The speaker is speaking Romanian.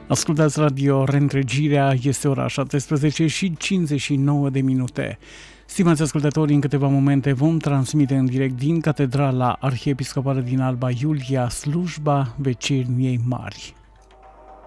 Ascultați Radio Reîntregirea, este ora 17 și 59 de minute. Stimați ascultători, în câteva momente vom transmite în direct din Catedrala Arhiepiscopală din Alba Iulia slujba Vecerniei Mari.